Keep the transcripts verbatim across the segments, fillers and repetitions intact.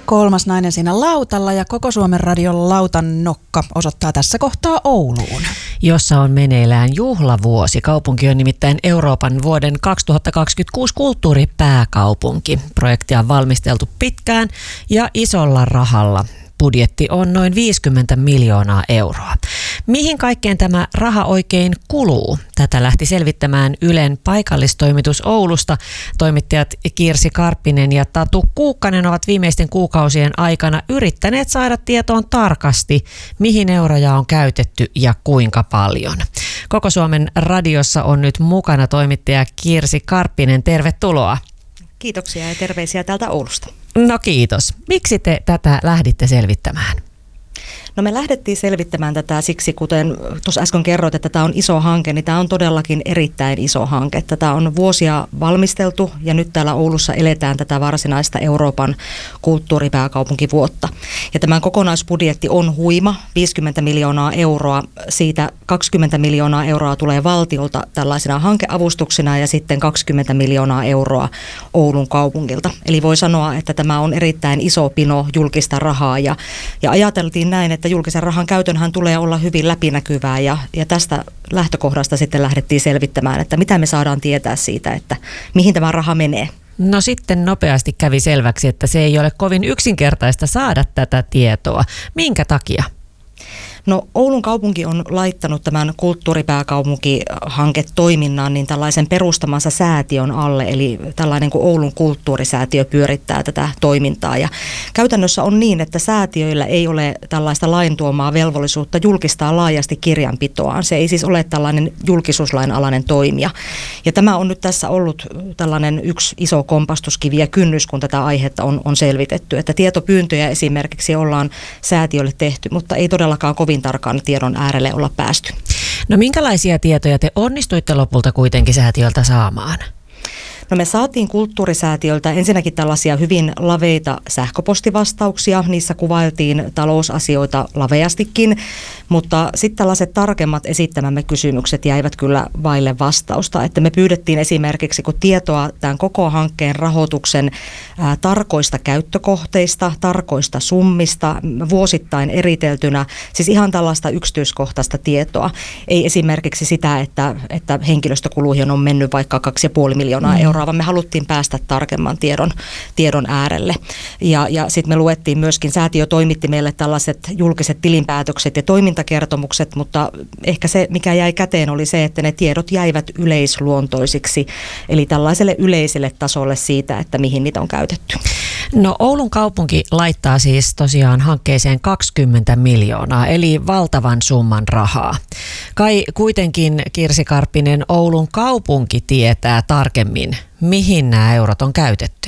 Kolmas nainen siinä lautalla ja Koko Suomen radion lautan nokka osoittaa tässä kohtaa Ouluun, jossa on meneillään juhlavuosi. Kaupunki on nimittäin Euroopan vuoden kaksituhattakaksikymmentäkuusi kulttuuripääkaupunki. Projektia on valmisteltu pitkään ja isolla rahalla. Budjetti on noin viisikymmentä miljoonaa euroa. Mihin kaikkeen tämä raha oikein kuluu? Tätä lähti selvittämään Ylen paikallistoimitus Oulusta. Toimittajat Kirsi Karppinen ja Tatu Kuukkanen ovat viimeisten kuukausien aikana yrittäneet saada tietoon tarkasti, mihin euroja on käytetty ja kuinka paljon. Koko Suomen radiossa on nyt mukana toimittaja Kirsi Karppinen. Tervetuloa. Kiitoksia ja terveisiä täältä Oulusta. No kiitos. Miksi te tätä lähditte selvittämään? No me lähdettiin selvittämään tätä siksi, kuten tuossa äsken kerroit, että tämä on iso hanke, niin tämä on todellakin erittäin iso hanke. Tätä on vuosia valmisteltu ja nyt täällä Oulussa eletään tätä varsinaista Euroopan kulttuuripääkaupunkivuotta. Ja tämän kokonaisbudjetti on huima, viisikymmentä miljoonaa euroa. Siitä kaksikymmentä miljoonaa euroa tulee valtiolta tällaisina hankeavustuksina ja sitten kaksikymmentä miljoonaa euroa Oulun kaupungilta. Eli voi sanoa, että tämä on erittäin iso pino julkista rahaa ja, ja ajateltiin näin, että julkisen rahan käytönhän tulee olla hyvin läpinäkyvää ja, ja tästä lähtökohdasta sitten lähdettiin selvittämään, että mitä me saadaan tietää siitä, että mihin tämä raha menee. No sitten nopeasti kävi selväksi, että se ei ole kovin yksinkertaista saada tätä tietoa. Minkä takia? No Oulun kaupunki on laittanut tämän kulttuuripääkaupunkihanketoiminnan niin tällaisen perustamansa säätiön alle, eli tällainen kuin Oulun kulttuurisäätiö pyörittää tätä toimintaa. Ja käytännössä on niin, että säätiöillä ei ole tällaista lain tuomaa velvollisuutta julkistaa laajasti kirjanpitoaan. Se ei siis ole tällainen julkisuuslain alainen toimija. Ja tämä on nyt tässä ollut tällainen yksi iso kompastuskivi ja kynnys, kun tätä aihetta on, on selvitetty. Että tietopyyntöjä esimerkiksi ollaan säätiöille tehty, mutta ei todellakaan kovin tarkan tiedon äärelle olla päästy. No minkälaisia tietoja te onnistuitte lopulta kuitenkin säätiöltä saamaan? No me saatiin kulttuurisäätiöltä ensinnäkin tällaisia hyvin laveita sähköpostivastauksia. Niissä kuvailtiin talousasioita laveastikin, mutta sitten tällaiset tarkemmat esittämämme kysymykset jäivät kyllä vaille vastausta. Että me pyydettiin esimerkiksi kun tietoa tämän koko hankkeen rahoituksen ää, tarkoista käyttökohteista, tarkoista summista, vuosittain eriteltynä, siis ihan tällaista yksityiskohtaista tietoa. Ei esimerkiksi sitä, että, että henkilöstökuluihin on mennyt vaikka kaksi pilkku viisi miljoonaa mm. euroa, vaan me haluttiin päästä tarkemman tiedon, tiedon äärelle. Ja, ja sitten me luettiin myöskin, säätiö toimitti meille tällaiset julkiset tilinpäätökset ja toimintakertomukset, mutta ehkä se, mikä jäi käteen, oli se, että ne tiedot jäivät yleisluontoisiksi, eli tällaiselle yleiselle tasolle siitä, että mihin niitä on käytetty. No Oulun kaupunki laittaa siis tosiaan hankkeeseen kaksikymmentä miljoonaa, eli valtavan summan rahaa. Kai kuitenkin, Kirsi Karppinen, Oulun kaupunki tietää tarkemmin, mihin nämä eurot on käytetty.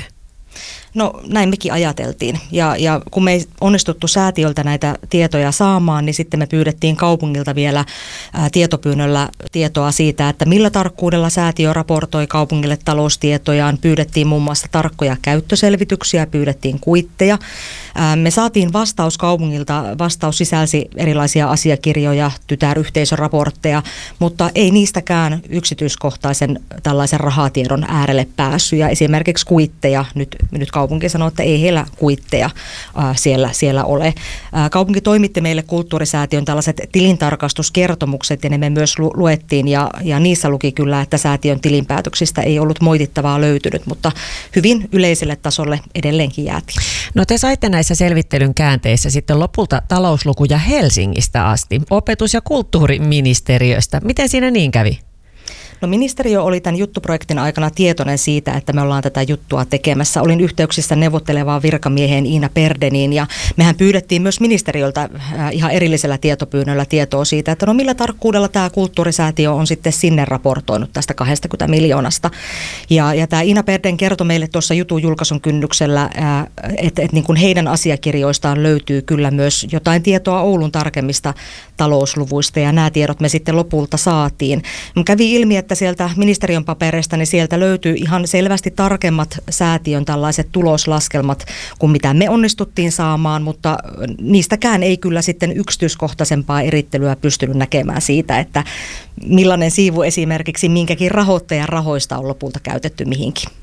No näin mekin ajateltiin ja, ja kun me ei onnistuttu säätiöltä näitä tietoja saamaan, niin sitten me pyydettiin kaupungilta vielä ää, tietopyynnöllä tietoa siitä, että millä tarkkuudella säätiö raportoi kaupungille taloustietojaan. Pyydettiin muun muassa tarkkoja käyttöselvityksiä, pyydettiin kuitteja. Ää, me saatiin vastaus kaupungilta, vastaus sisälsi erilaisia asiakirjoja, tytäryhteisöraportteja, mutta ei niistäkään yksityiskohtaisen tällaisen rahatiedon äärelle päässyt ja esimerkiksi kuitteja nyt, nyt kaupunki sanoi, että ei heillä kuitteja ää, siellä, siellä ole. Ää, kaupunki toimitti meille kulttuurisäätiön tällaiset tilintarkastuskertomukset ja ne me myös lu- luettiin ja, ja niissä luki kyllä, että säätiön tilinpäätöksistä ei ollut moitittavaa löytynyt, mutta hyvin yleiselle tasolle edelleenkin jäätiin. No te saitte näissä selvittelyn käänteissä sitten lopulta talouslukuja Helsingistä asti, opetus- ja kulttuuriministeriöstä. Miten siinä niin kävi? No ministeriö oli tämän juttuprojektin aikana tietoinen siitä, että me ollaan tätä juttua tekemässä. Olin yhteyksissä neuvottelevaan virkamieheen Iina Perdeniin ja mehän pyydettiin myös ministeriöltä ihan erillisellä tietopyynnöllä tietoa siitä, että no millä tarkkuudella tämä kulttuurisäätiö on sitten sinne raportoinut tästä kaksikymmentä miljoonasta. Ja, ja tämä Iina Perden kertoi meille tuossa jutun julkaisun kynnyksellä, että, että niin kuin heidän asiakirjoistaan löytyy kyllä myös jotain tietoa Oulun tarkemmista talousluvuista ja nämä tiedot me sitten lopulta saatiin. Kävi ilmi, että sieltä ministeriön papereista niin sieltä löytyy ihan selvästi tarkemmat säätiön tällaiset tuloslaskelmat kuin mitä me onnistuttiin saamaan, mutta niistäkään ei kyllä sitten yksityiskohtaisempaa erittelyä pystynyt näkemään siitä, että millainen siivu esimerkiksi minkäkin rahoittajan rahoista on lopulta käytetty mihinkin.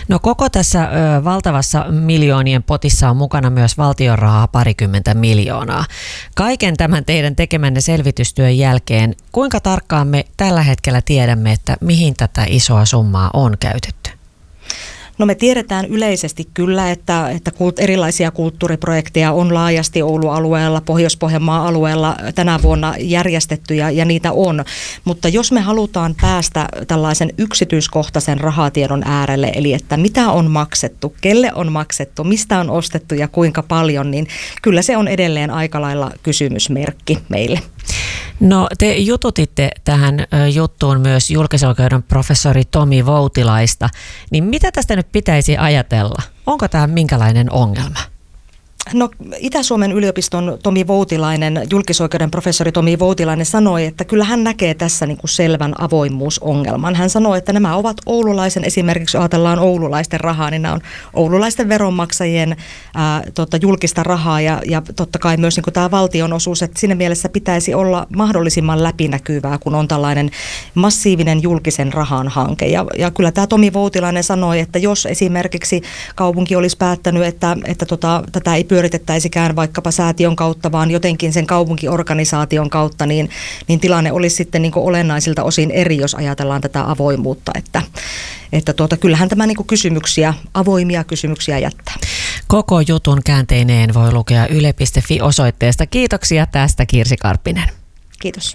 No koko tässä ö, valtavassa miljoonien potissa on mukana myös valtion rahaa parikymmentä miljoonaa. Kaiken tämän teidän tekemänne selvitystyön jälkeen, kuinka tarkkaan me tällä hetkellä tiedämme, että mihin tätä isoa summaa on käytetty? No me tiedetään yleisesti kyllä, että, että erilaisia kulttuuriprojekteja on laajasti Oulu-alueella, Pohjois-Pohjanmaan alueella tänä vuonna järjestetty ja, ja niitä on. Mutta jos me halutaan päästä tällaisen yksityiskohtaisen rahatiedon äärelle, eli että mitä on maksettu, kelle on maksettu, mistä on ostettu ja kuinka paljon, niin kyllä se on edelleen aika lailla kysymysmerkki meille. No te jututitte tähän juttuun myös julkisoikeuden professori Tomi Voutilaista, niin mitä tästä nyt pitäisi ajatella? Onko tämä minkälainen ongelma? No Itä-Suomen yliopiston Tomi Voutilainen, julkisoikeuden professori Tomi Voutilainen sanoi, että kyllä hän näkee tässä niin kuin selvän avoimuusongelman. Hän sanoi, että nämä ovat oululaisen, esimerkiksi ajatellaan oululaisten rahaa, niin nämä on oululaisten veronmaksajien ää, tota, julkista rahaa ja, ja totta kai myös niin kuin tämä valtionosuus, että siinä mielessä pitäisi olla mahdollisimman läpinäkyvää, kun on tällainen massiivinen julkisen rahan hanke. Ja, ja kyllä tämä Tomi Voutilainen sanoi, että jos esimerkiksi kaupunki olisi päättänyt, että, että tota, tätä ei pyöritettäisikään vaikkapa säätiön kautta, vaan jotenkin sen kaupunkiorganisaation kautta, niin, niin tilanne olisi sitten niin kuin olennaisilta osin eri, jos ajatellaan tätä avoimuutta. Että, että tuota, kyllähän tämä niin kuin kysymyksiä, avoimia kysymyksiä jättää. Koko jutun käänteineen voi lukea yle piste fi osoitteesta. Kiitoksia tästä, Kirsi Karppinen. Kiitos.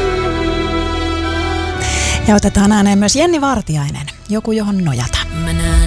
Ja otetaan ääneen myös Jenni Vartiainen, joku johon nojata.